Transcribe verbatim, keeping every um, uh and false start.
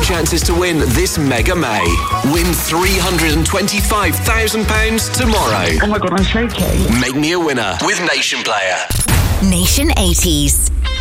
chances to win this Mega May. Win three hundred twenty-five thousand pounds tomorrow. Oh my God, I'm shaking. Make me a winner with Nation Player. Nation eighties.